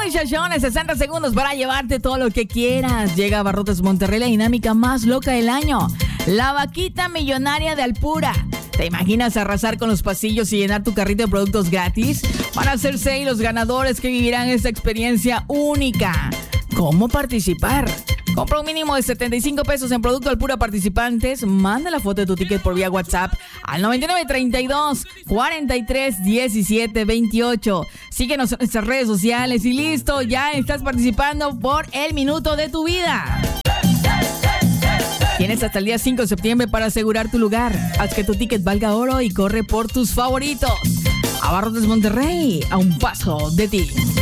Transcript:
muchachones, 60 segundos para llevarte todo lo que quieras. Llega a Abarrotes Monterrey, la dinámica más loca del año. La vaquita millonaria de Alpura. ¿Te imaginas arrasar con los pasillos y llenar tu carrito de productos gratis? Van a ser 6 los ganadores que vivirán esta experiencia única. ¿Cómo participar? Compra un mínimo de 75 pesos en producto Alpura participantes. Manda la foto de tu ticket por vía WhatsApp al 9932 43 17 28. Síguenos en nuestras redes sociales y listo, ya estás participando por el minuto de tu vida. Tienes hasta el día 5 de septiembre para asegurar tu lugar. Haz que tu ticket valga oro y corre por tus favoritos. Abarrotes Monterrey, a un paso de ti.